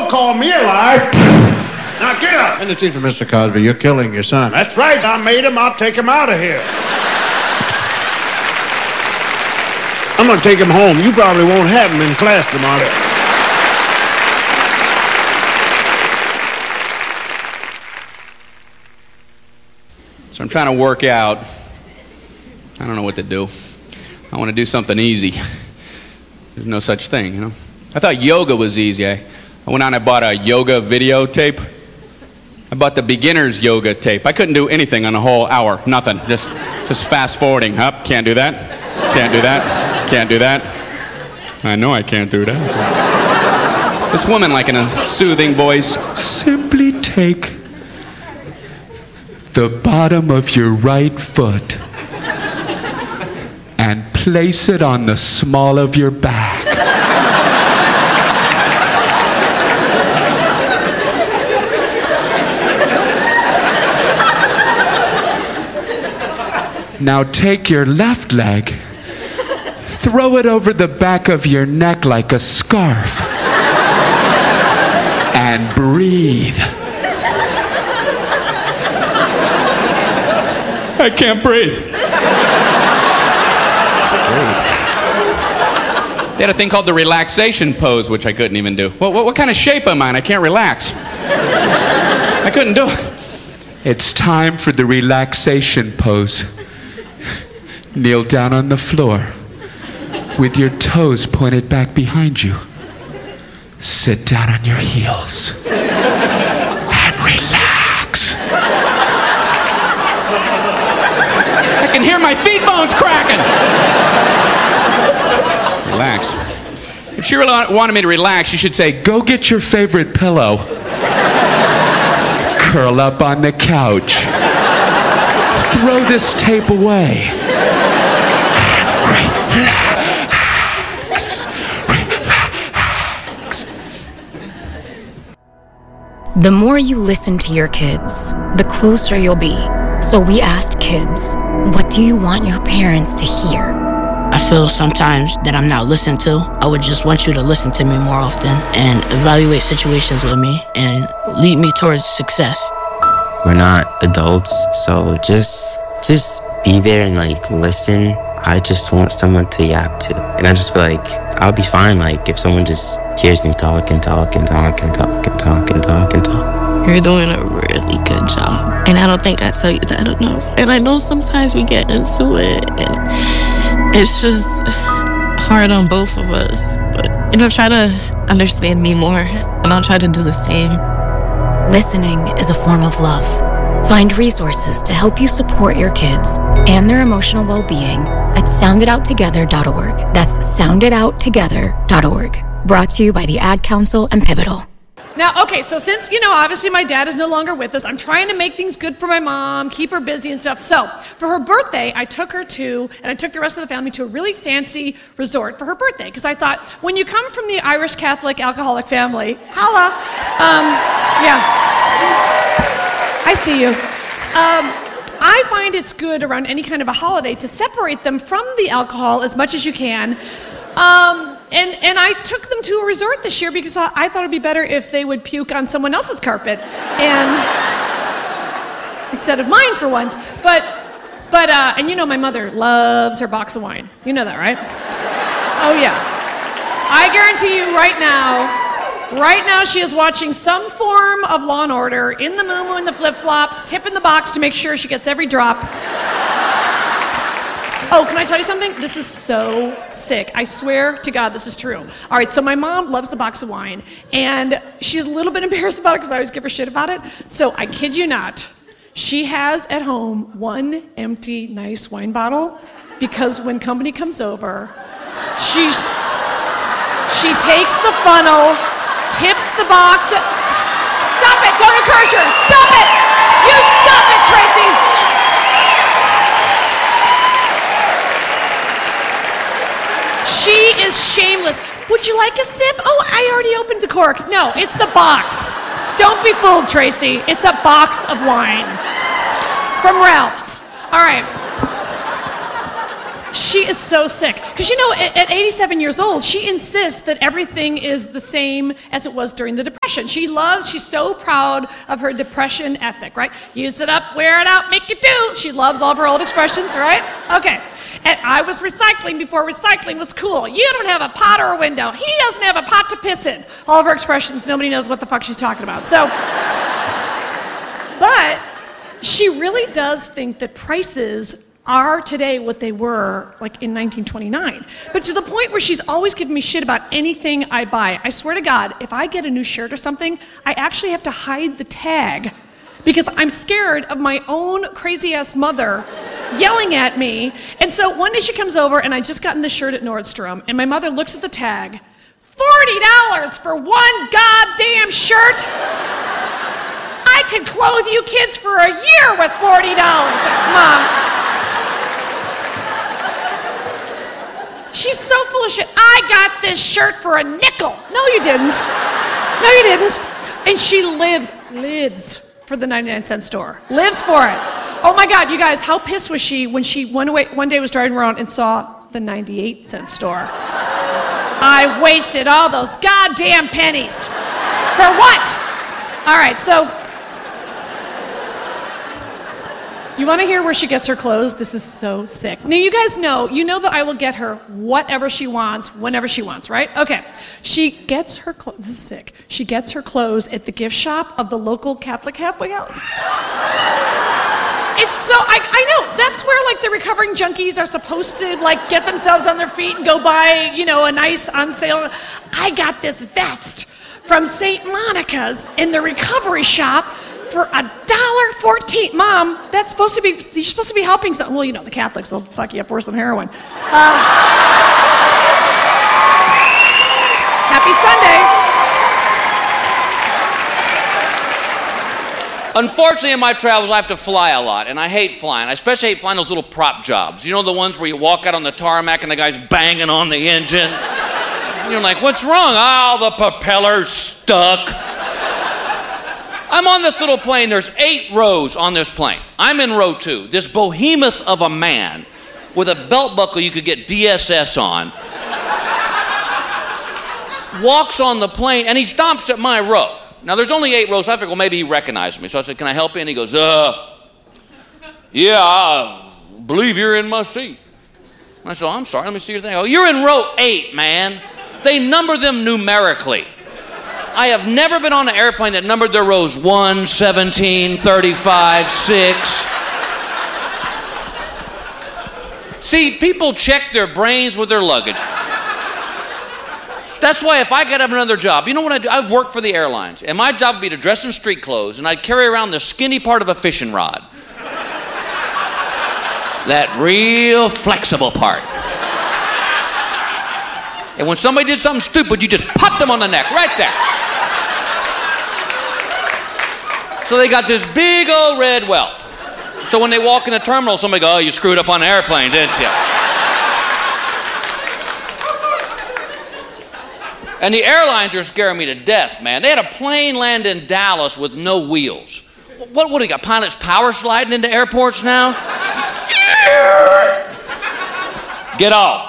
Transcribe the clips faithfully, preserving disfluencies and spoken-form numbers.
call me a liar. Now get up. And it's even, Mister Cosby, you're killing your son. That's right. I made him. I'll take him out of here. I'm going to take him home. You probably won't have him in class tomorrow. So I'm trying to work out. I don't know what to do. I want to do something easy. There's no such thing, you know. I thought yoga was easy. I, I went out and I bought a yoga videotape. I bought the beginner's yoga tape. I couldn't do anything on a whole hour. Nothing. Just just fast forwarding. Up. Can't do that. Can't do that. Can't do that. I know I can't do that. This woman, like in a soothing voice, simply take the bottom of your right foot and place it on the small of your back. Now take your left leg, throw it over the back of your neck like a scarf, and breathe. I can't breathe. They had a thing called the relaxation pose, which I couldn't even do. What, what, what kind of shape am I? I can't relax. I couldn't do it. It's time for the relaxation pose. Kneel down on the floor with your toes pointed back behind you. Sit down on your heels and relax. I can hear my feet bones cracking. Relax. If she really wanted me to relax, she should say, go get your favorite pillow. Curl up on the couch. Throw this tape away. Relax. Relax. The more you listen to your kids, the closer you'll be. So we asked kids, what do you want your parents to hear? I feel sometimes that I'm not listened to. I would just want you to listen to me more often and evaluate situations with me and lead me towards success. We're not adults, so just just be there and like listen. I just want someone to yap to. And I just feel like I'll be fine like if someone just hears me talk and talk and talk and talk and talk and talk and talk. You're doing a really good job. And I don't think I tell you that enough. And I know sometimes we get into it and it's just hard on both of us. But, you know, try to understand me more and I'll try to do the same. Listening is a form of love. Find resources to help you support your kids and their emotional well-being at sound it out together dot org. That's sound it out together dot org. Brought to you by the Ad Council and Pivotal. Now, okay, so since, you know, obviously my dad is no longer with us, I'm trying to make things good for my mom, keep her busy and stuff. So, for her birthday, I took her to, and I took the rest of the family to a really fancy resort for her birthday, because I thought, when you come from the Irish Catholic alcoholic family, holla, um, yeah, I see you. Um, I find it's good around any kind of a holiday to separate them from the alcohol as much as you can. Um, and, and I took them to a resort this year because I, I thought it'd be better if they would puke on someone else's carpet and instead of mine for once. But, but uh, and you know my mother loves her box of wine. You know that, right? Oh yeah. I guarantee you right now, right now she is watching some form of Law and Order in the moo-moo and the flip-flops, tipping the box to make sure she gets every drop. Oh, can I tell you something? This is so sick. I swear to God this is true. All right, so my mom loves the box of wine, and she's a little bit embarrassed about it because I always give her shit about it. So I kid you not, she has at home one empty, nice wine bottle because when company comes over, she's, she takes the funnel, tips the box. Stop it, don't encourage her. Stop it. You stop it, Tracy. She is shameless. Would you like a sip? Oh, I already opened the cork. No, it's the box. Don't be fooled, Tracy. It's a box of wine from Ralph's. All right. She is so sick. Because you know, at, at eighty-seven years old, she insists that everything is the same as it was during the Depression. She loves, she's so proud of her Depression ethic, right? Use it up, wear it out, make it do. She loves all of her old expressions, right? Okay. And I was recycling before recycling was cool. You don't have a pot or a window. He doesn't have a pot to piss in. All of her expressions, nobody knows what the fuck she's talking about. So, but she really does think that prices are today what they were like in nineteen twenty-nine. But to the point where she's always giving me shit about anything I buy. I swear to God, if I get a new shirt or something, I actually have to hide the tag because I'm scared of my own crazy ass mother yelling at me. And so one day she comes over and I just gotten this shirt at Nordstrom and my mother looks at the tag, forty dollars for one goddamn shirt? I could clothe you kids for a year with forty dollars, Mom. She's so full of shit. I got this shirt for a nickel. No, you didn't. No, you didn't. And she lives, lives for the ninety-nine cent store. Lives for it. Oh my God, you guys, how pissed was she when she one, away, one day was driving around and saw the ninety-eight cent store? I wasted all those goddamn pennies. For what? All right, so you want to hear where she gets her clothes? This is so sick. Now, you guys know, you know that I will get her whatever she wants, whenever she wants, right? Okay. She gets her clothes, this is sick. She gets her clothes at the gift shop of the local Catholic halfway house. It's so, I, I know, that's where like the recovering junkies are supposed to like get themselves on their feet and go buy, you know, a nice on sale. I got this vest from Saint Monica's in the recovery shop for a dollar fourteen. Mom, that's supposed to be, you're supposed to be helping some, well, you know, the Catholics will fuck you up worse than heroin. Uh, happy Sunday. Unfortunately, in my travels, I have to fly a lot, and I hate flying. I especially hate flying those little prop jobs. You know, the ones where you walk out on the tarmac and the guy's banging on the engine? And you're like, what's wrong? Oh, the propeller's stuck. I'm on this little plane. There's eight rows on this plane. I'm in row two. This behemoth of a man with a belt buckle you could get D S S on walks on the plane, and he stops at my row. Now, there's only eight rows. I figured, well, maybe he recognized me. So I said, can I help you? And he goes, uh, yeah, I believe you're in my seat. And I said, oh, I'm sorry. Let me see your thing. Oh, you're in row eight, man. They number them numerically. I have never been on an airplane that numbered their rows one, seventeen, thirty-five, six. See, people check their brains with their luggage. That's why if I could have another job, you know what I do? I'd work for the airlines, and my job would be to dress in street clothes, and I'd carry around the skinny part of a fishing rod. That real flexible part. And when somebody did something stupid, you just popped them on the neck, right there. So they got this big old red welt. So when they walk in the terminal, somebody goes, oh, you screwed up on the airplane, didn't you? And the airlines are scaring me to death, man. They had a plane land in Dallas with no wheels. What, what do you got, pilots power sliding into airports now? Get off.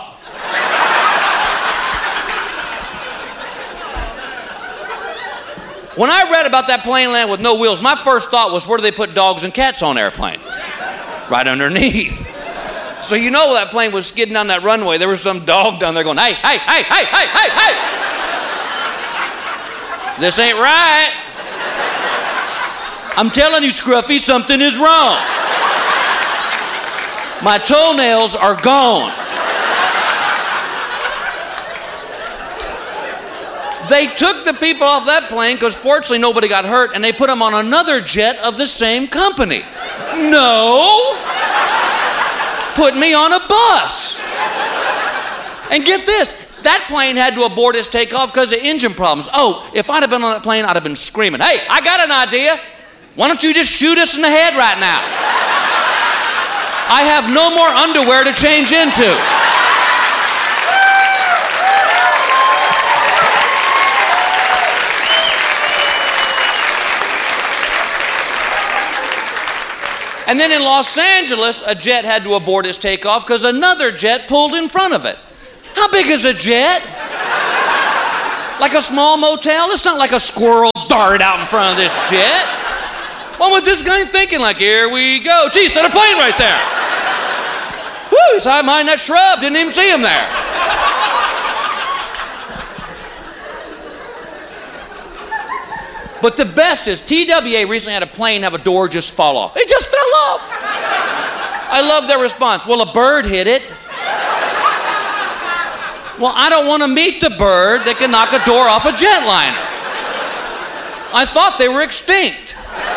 When I read about that plane land with no wheels, my first thought was, where do they put dogs and cats on airplane? Right underneath. So you know that plane was skidding down that runway, there was some dog down there going, hey, hey, hey, hey, hey, hey, hey. This ain't right. I'm telling you, Scruffy, something is wrong. My toenails are gone. They took the people off that plane because fortunately nobody got hurt, and they put them on another jet of the same company. No. Put me on a bus. And get this, that plane had to abort its takeoff because of engine problems. Oh, if I'd have been on that plane, I'd have been screaming, hey, I got an idea. Why don't you just shoot us in the head right now? I have no more underwear to change into. And then in Los Angeles, a jet had to abort its takeoff because another jet pulled in front of it. How big is a jet? Like a small motel? It's not like a squirrel darted out in front of this jet. What was this guy thinking? Like, here we go. Geez, there's a plane right there. Woo, he's hiding behind that shrub. Didn't even see him there. But the best is T W A recently had a plane have a door just fall off. It just fell off. I love their response. Well, a bird hit it. Well, I don't want to meet the bird that can knock a door off a jetliner. I thought they were extinct.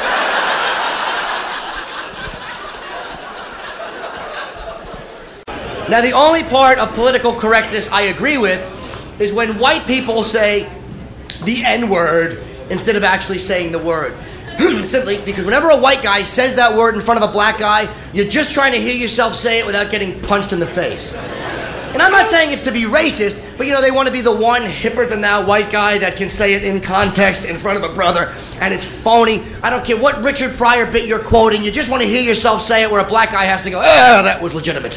Now, the only part of political correctness I agree with is when white people say the N-word instead of actually saying the word. Simply because whenever a white guy says that word in front of a black guy, you're just trying to hear yourself say it without getting punched in the face. And I'm not saying it's to be racist, but you know, they want to be the one hipper-than-thou white guy that can say it in context in front of a brother, and it's phony. I don't care what Richard Pryor bit you're quoting, you just want to hear yourself say it where a black guy has to go, oh, that was legitimate.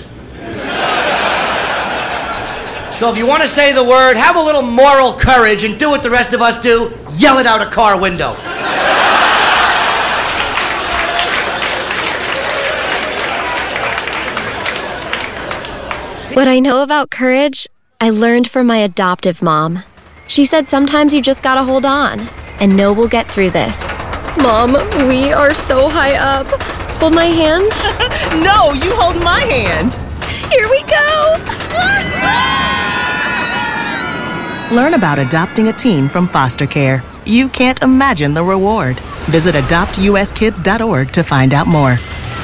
So if you want to say the word, have a little moral courage and do what the rest of us do, yell it out a car window. What I know about courage, I learned from my adoptive mom. She said sometimes you just gotta hold on and know we'll get through this. Mom, we are so high up. Hold my hand. No, you hold my hand. Here we go. Learn about adopting a teen from foster care. You can't imagine the reward. Visit adopt U S kids dot org to find out more.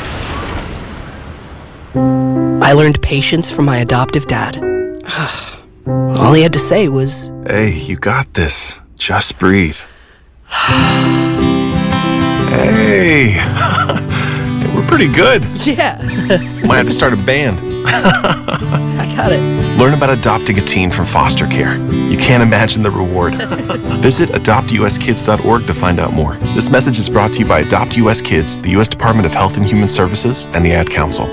I learned patience from my adoptive dad. All he had to say was, "Hey, you got this. Just breathe." Hey, we're pretty good. Yeah. Might have to start a band. I got it. Learn about adopting a teen from foster care. You can't imagine the reward. Visit adopt U S kids dot org to find out more. This message is brought to you by Adopt U S Kids, the U S Department of Health and Human Services, and the Ad Council.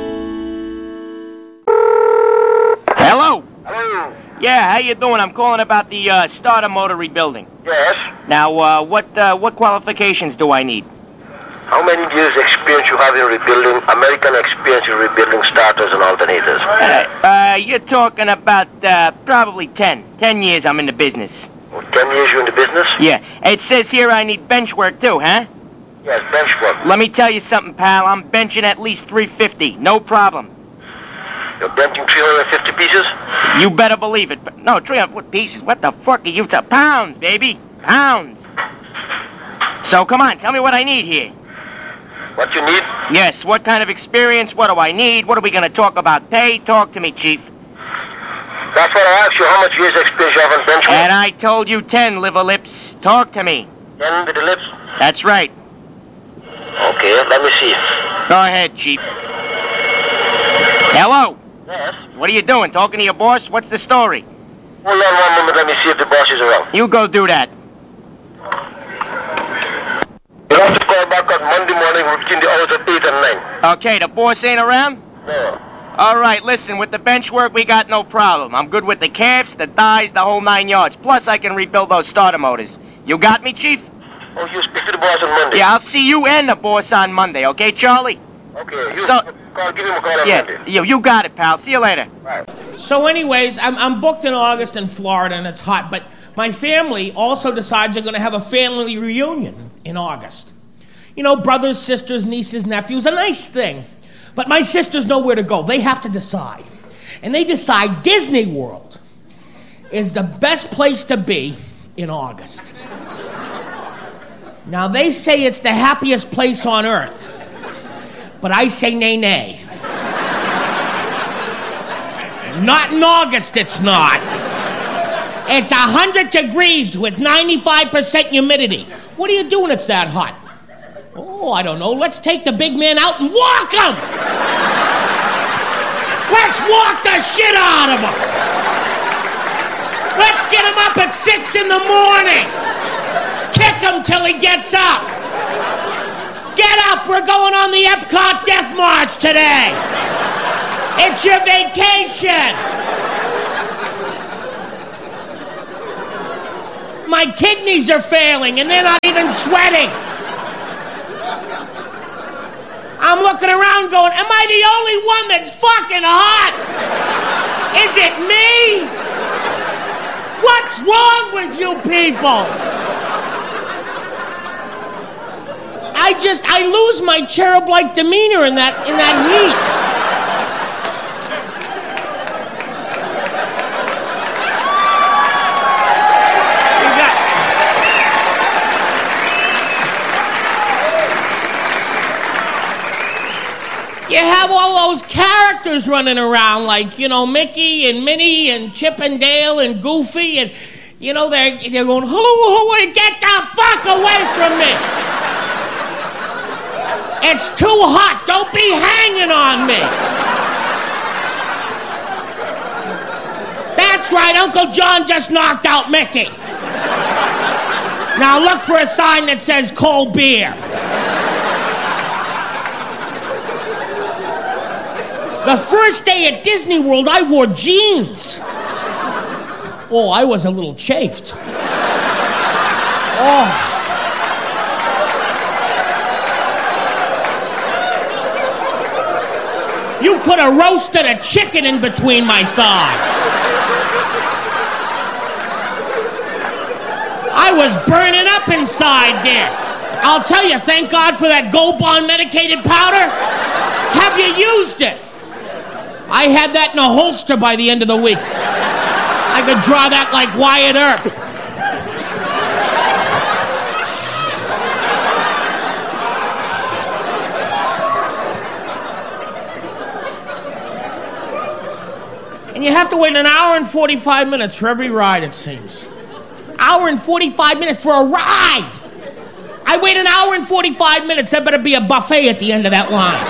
Hello. Hello. Yeah, how you doing? I'm calling about the uh, starter motor rebuilding. Yes. Now, uh, what uh, what qualifications do I need? How many years experience you have in rebuilding, American experience in rebuilding starters and alternators? Uh, uh, you're talking about uh, probably ten. Ten years I'm in the business. Oh, ten years you're in the business? Yeah. It says here I need bench work too, huh? Yes, bench work. Let me tell you something, pal. I'm benching at least three fifty. No problem. You're benching three hundred fifty pieces? You better believe it. But no, three hundred pieces? What the fuck are you to pounds, baby? Pounds. So come on, tell me what I need here. What you need? Yes, what kind of experience? What do I need? What are we going to talk about? Pay? Talk to me, Chief. That's what I asked you. How much years experience you have on bench work? And I told you ten, liver lips. Talk to me. Ten with the lips? That's right. Okay, let me see. Go ahead, Chief. Hello? Yes? What are you doing? Talking to your boss? What's the story? Hold on one moment. Let me see if the boss is around. You go do that. You have to call back on Monday morning between the hours of eight and nine. Okay, the boss ain't around? No. All right, listen, with the bench work, we got no problem. I'm good with the calves, the thighs, the whole nine yards. Plus, I can rebuild those starter motors. You got me, Chief? Oh, you speak to the boss on Monday? Yeah, I'll see you and the boss on Monday, okay, Charlie? Okay, you so, call, give him a call on yeah, Monday. You, you got it, pal. See you later. Right. So anyways, I'm, I'm booked in August in Florida, and it's hot, but my family also decides they're going to have a family reunion in August. You know, brothers, sisters, nieces, nephews, a nice thing. But my sisters know where to go. They have to decide. And they decide Disney World is the best place to be in August. Now, they say it's the happiest place on earth. But I say nay, nay. Not in August, it's not. It's one hundred degrees with ninety-five percent humidity. What are you doing it's that hot? Oh, I don't know. Let's take the big man out and walk him! Let's walk the shit out of him! Let's get him up at six in the morning! Kick him till he gets up! Get up! We're going on the Epcot Death March today! It's your vacation! My kidneys are failing and they're not even sweating. I'm looking around going, am I the only one that's fucking hot? Is it me? What's wrong with you people? I just, I lose my cherub-like demeanor in that, in that heat. You have all those characters running around, like, you know, Mickey and Minnie and Chip and Dale and Goofy, and, you know, they're, they're going, hello, hello, get the fuck away from me. It's too hot. Don't be hanging on me. That's right, Uncle John just knocked out Mickey. Now look for a sign that says cold beer. The first day at Disney World, I wore jeans. Oh, I was a little chafed. Oh. You could have roasted a chicken in between my thighs. I was burning up inside there. I'll tell you, thank God for that Gold Bond medicated powder. Have you used it? I had that in a holster by the end of the week. I could draw that like Wyatt Earp. And you have to wait an hour and forty-five minutes for every ride, it seems. Hour and forty-five minutes for a ride! I wait an hour and forty-five minutes, there better be a buffet at the end of that line.